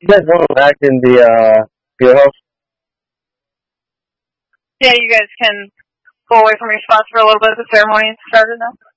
You guys want to back in the field house? Yeah, you guys can go away from your spots for a little bit. The ceremony started now.